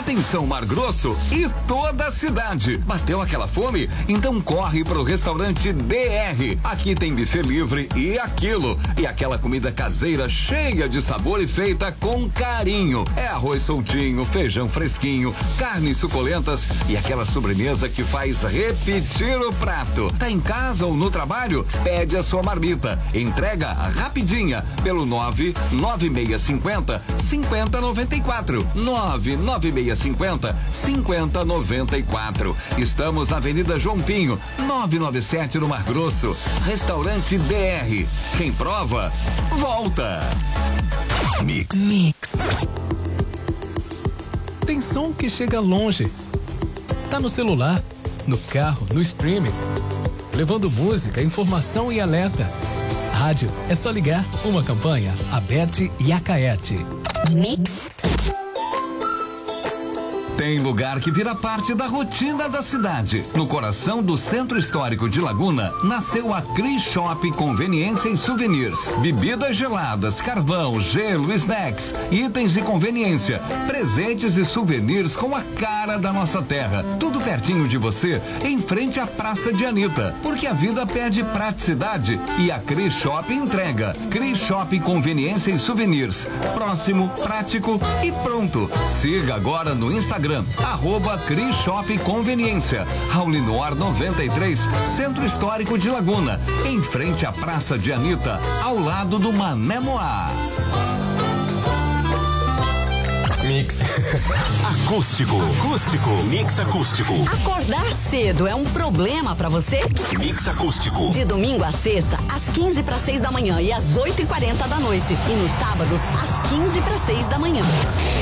Atenção Mar Grosso e toda a cidade. Bateu aquela fome? Então corre pro restaurante DR. Aqui tem buffet livre e aquilo. E aquela comida caseira cheia de sabor e feita com carinho. É arroz soltinho, feijão fresquinho, carnes suculentas e aquela sobremesa que faz repetir o prato. Tá em casa ou no trabalho? Pede a sua marmita. Entrega rapidinha pelo 99650 5094. 99650 5094. Estamos na Avenida João Pinho, 997 no Mar Grosso. Restaurante DR. Quem prova, volta. Mix. Tem som que chega longe. Tá no celular, no carro, no streaming. Levando música, informação e alerta. Rádio, é só ligar. Uma campanha, Aberte e Acaerte. Mix. Tem lugar que vira parte da rotina da cidade. No coração do Centro Histórico de Laguna, nasceu a Cris Shop Conveniência e Souvenirs. Bebidas geladas, carvão, gelo, snacks, itens de conveniência, presentes e souvenirs com a cara da nossa terra. Tudo pertinho de você, em frente à Praça de Anitta. Porque a vida pede praticidade e a Cris Shop entrega. Cris Shop Conveniência e Souvenirs. Próximo, prático e pronto. Siga agora no Instagram. @Cris Shop Conveniência, Raulinor 93, Centro Histórico de Laguna, em frente à Praça de Anitta, ao lado do Mané Moá. Mix. Acústico. Mix acústico. Acordar cedo é um problema pra você? Mix acústico. De domingo a sexta, às 15:06 da manhã e às 8:40 da noite. E nos sábados, às 15:06 da manhã.